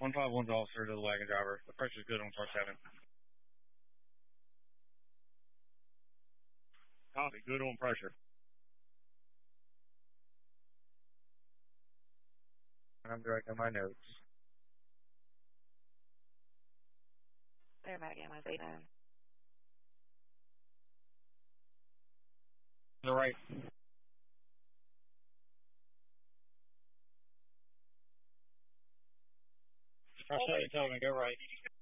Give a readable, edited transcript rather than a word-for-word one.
151's officer to the wagon driver. The pressure's good on chart 7. Copy. Good on pressure. I'm directing my notes. They're back at my data. To the right. Press that, tell me, go right.